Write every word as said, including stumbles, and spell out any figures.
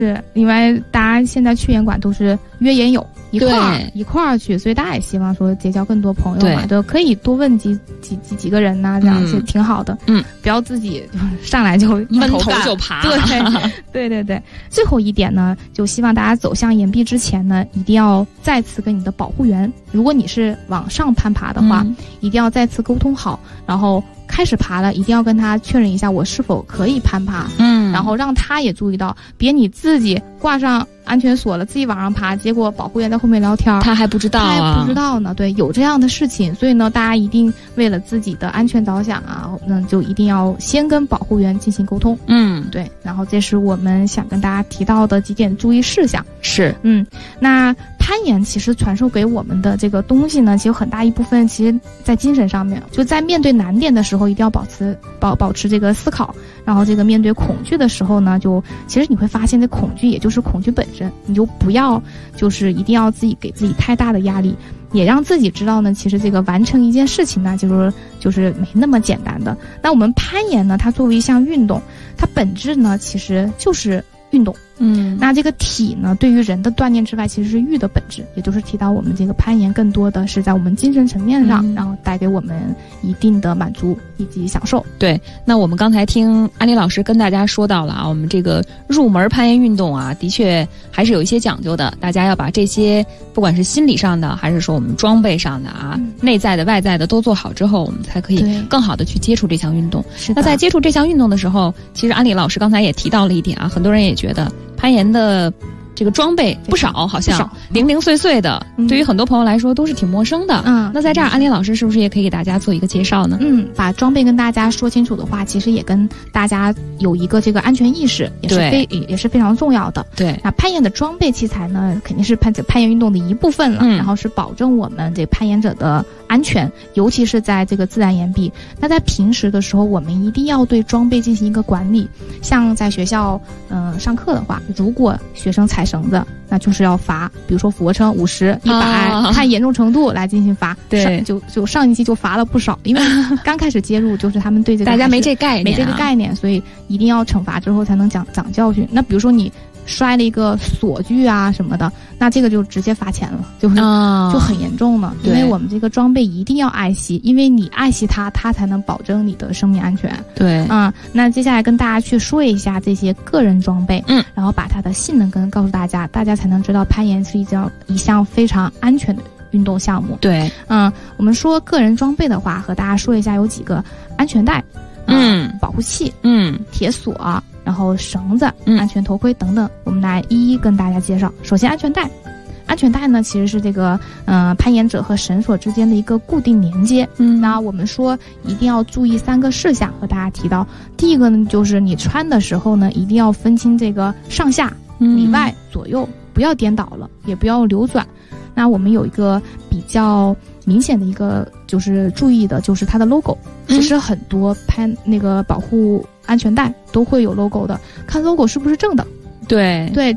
是，另外大家现在去岩馆都是约岩友一块儿一块儿去，所以大家也希望说结交更多朋友嘛，对，可以多问几几几几个人呐、啊，这样是挺好的。嗯，不要自己上来就闷头就爬。 对，对对对。最后一点呢，就希望大家走向岩壁之前呢，一定要再次跟你的保护员，如果你是往上攀爬的话，嗯、一定要再次沟通好，然后。开始爬了，一定要跟他确认一下我是否可以攀爬，嗯，然后让他也注意到，别你自己挂上安全锁了，自己往上爬，结果保护员在后面聊天， 他还不知道啊， 他还不知道呢。对，有这样的事情，所以呢，大家一定为了自己的安全着想啊，那就一定要先跟保护员进行沟通，嗯，对。然后这是我们想跟大家提到的几点注意事项。 是， 嗯，那攀岩其实传授给我们的这个东西呢，其实很大一部分其实在精神上面，就在面对难点的时候，一定要保持保保持这个思考，然后这个面对恐惧的时候呢，就其实你会发现这恐惧也就是恐惧本身，你就不要就是一定要自己给自己太大的压力，也让自己知道呢，其实这个完成一件事情呢，就是就是没那么简单的。那我们攀岩呢，它作为一项运动，它本质呢其实就是运动。嗯，那这个体呢，对于人的锻炼之外，其实是欲的本质，也就是提到我们这个攀岩更多的是在我们精神层面上，嗯、然后带给我们一定的满足以及享受。 对，那我们刚才听安妮老师跟大家说到了啊，我们这个入门攀岩运动啊，的确还是有一些讲究的，大家要把这些不管是心理上的，还是说我们装备上的啊，嗯、内在的、外在的都做好之后，我们才可以更好的去接触这项运动。那在接触这项运动的时候，其实安妮老师刚才也提到了一点啊，很多人也觉得。攀岩的这个装备不少，好像零零碎碎的，嗯、对于很多朋友来说都是挺陌生的。嗯，那在这儿，安妮老师是不是也可以给大家做一个介绍呢？ 嗯，把装备跟大家说清楚的话，其实也跟大家有一个这个安全意识，也是非也是非常重要的。 对， 那攀岩的装备器材呢，肯定是攀攀岩运动的一部分了，嗯、然后是保证我们这攀岩者的安全，尤其是在这个自然岩壁。那在平时的时候，我们一定要对装备进行一个管理。像在学校，嗯、呃，上课的话，如果学生踩绳子，那就是要罚，比如说俯卧撑五十、一百，看严重程度来进行罚。 对， 就就上一期就罚了不少，因为刚开始接入，就是他们对这个大家没这概念、啊， 没这个概念，所以一定要惩罚之后才能讲长教训。那比如说你摔了一个锁具啊什么的，那这个就直接罚钱了，就是、哦、就很严重了。因为我们这个装备一定要爱惜，因为你爱惜它，它才能保证你的生命安全。 对， 嗯，那接下来跟大家去说一下这些个人装备，嗯，然后把它的性能跟告诉大家，大家才能知道攀岩是一项一项非常安全的运动项目。 对， 嗯，我们说个人装备的话，和大家说一下有几个：安全带，嗯，嗯保护器，嗯，铁锁。然后绳子、安全头盔等等，嗯、我们来一一跟大家介绍。首先，安全带，安全带呢其实是这个呃攀岩者和绳索之间的一个固定连接。嗯，那我们说一定要注意三个事项，和大家提到。第一个呢，就是你穿的时候呢，一定要分清这个上下、里外、左右，不要颠倒了，也不要流转。那我们有一个比较明显的一个就是注意的，就是它的 logo。其实很多攀那个保护安全带都会有 logo 的，看 logo 是不是正的。 对对，